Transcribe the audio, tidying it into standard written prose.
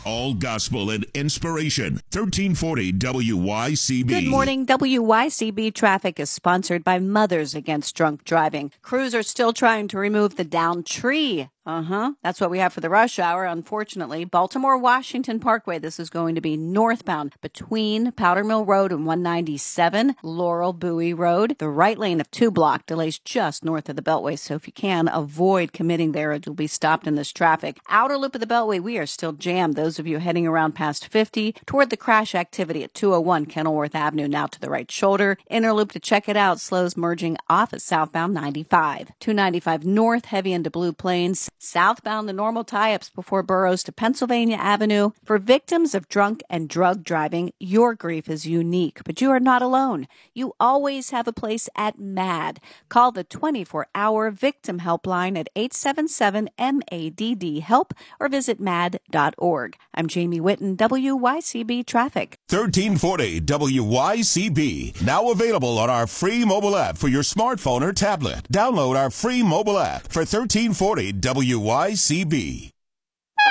All gospel and inspiration. 1340 WYCB. Good morning. WYCB traffic is sponsored by Mothers Against Drunk Driving. Crews are still trying to remove the downed tree. That's what we have for the rush hour, unfortunately. Baltimore-Washington Parkway. This is going to be northbound between Powder Mill Road and 197, Laurel Bowie Road. The right lane of 2 block delays just north of the Beltway, so if you can, avoid committing there. You'll be stopped in this traffic. Outer loop of the Beltway, we are still jammed. Those of you heading around past 50 toward the crash activity at 201 Kenilworth Avenue, now to the right shoulder. Inner loop to check it out, slows merging off at southbound 95. 295 north, heavy into Blue Plains. Southbound, the normal tie-ups before Burroughs to Pennsylvania Avenue. For victims of drunk and drug driving, your grief is unique, but you are not alone. You always have a place at MADD. Call the 24-hour victim helpline at 877-MADD-HELP or visit MADD.org. I'm Jamie Whitten, WYCB Traffic. 1340 WYCB. Now available on our free mobile app for your smartphone or tablet. Download our free mobile app for 1340 WYCB.